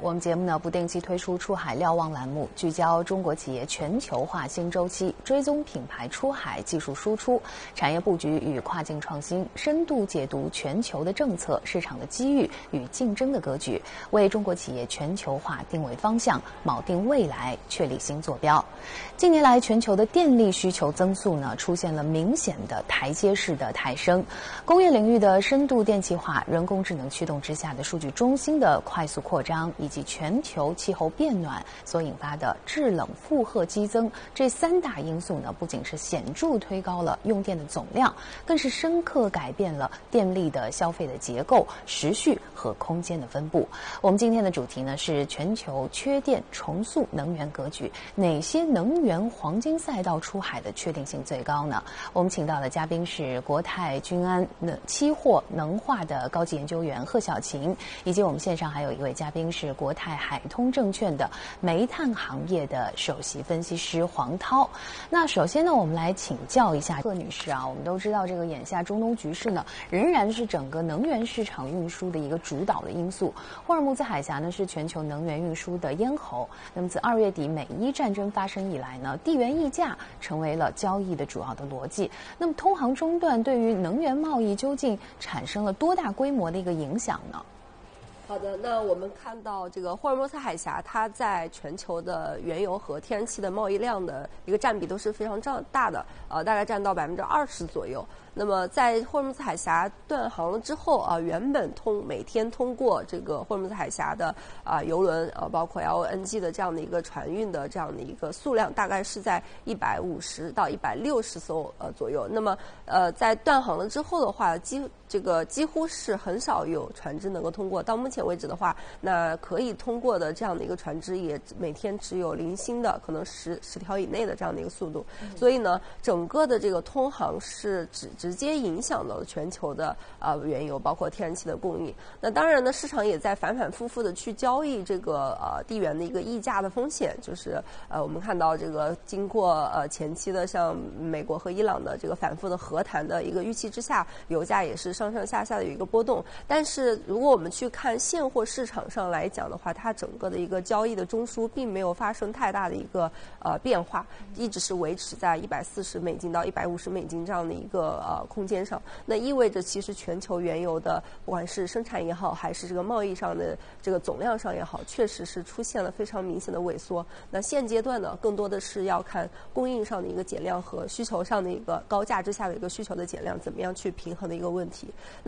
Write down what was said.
我们节目呢不定期推出出海瞭望栏目，聚焦中国企业全球化新周期，追踪品牌出海技术输出、产业布局与跨境创新，深度解读全球的政策、市场的机遇与竞争的格局，为中国企业全球化定位方向，铆定未来，确立新坐标。近年来，全球的电力需求增速呢出现了明显的台阶式的抬升，工业领域的深度电气化、人工智能驱动之下的数据中心的快速扩张，以及全球气候变暖所引发的制冷负荷激增，这三大因素呢，不仅是显著推高了用电的总量，更是深刻改变了电力的消费的结构、时序和空间的分布。我们今天的主题呢是全球缺电重塑能源格局，哪些能源黄金赛道出海的确定性最高呢？我们请到的嘉宾是国泰君安期货能化的高级研究员贺晓晴，以及我们线上还有一位嘉宾是国泰海通证券的煤炭行业的首席分析师黄涛。那首先呢，我们来请教一下贺女士啊，我们都知道这个眼下中东局势呢，仍然是整个能源市场运输的一个主导的因素。霍尔木兹海峡呢是全球能源运输的咽喉。那么自2月底美伊战争发生以来呢，地缘溢价成为了交易的主要的逻辑。那么通航中断对于能源贸易究竟产生了多大规模的一个影响呢？ 好的，那我们看到这个霍尔木兹海峡，它在全球的原油和天然气的贸易量的一个占比都是非常大的，大概占到20%左右。那么在霍尔木兹海峡断航了之后啊，原本每天通过这个霍尔木兹海峡的油轮包括 LNG 的这样的一个船运的这样的一个数量，大概是在150到160艘左右。那么在断航了之后的话，几乎是很少有船只能够通过。到目前为止的话，那可以通过的这样的一个船只也每天只有零星的可能10条以内的这样的一个速度。所以呢，整个的这个通航是直接影响到了全球的原油包括天然气的供应。那当然呢，市场也在反反复复的去交易这个地缘的一个溢价的风险，就是我们看到这个经过前期的像美国和伊朗的这个反复的和谈的一个预期之下，油价也是上上下下的有一个波动。但是如果我们去看现货市场上来讲的话，它整个的一个交易的中枢并没有发生太大的一个变化，一直是维持在$140到$150这样的一个空间上。那意味着其实全球原油的不管是生产也好，还是这个贸易上的这个总量上也好，确实是出现了非常明显的萎缩。那现阶段呢，更多的是要看供应上的一个减量和需求上的一个高价之下的一个需求的减量怎么样去平衡的一个问题。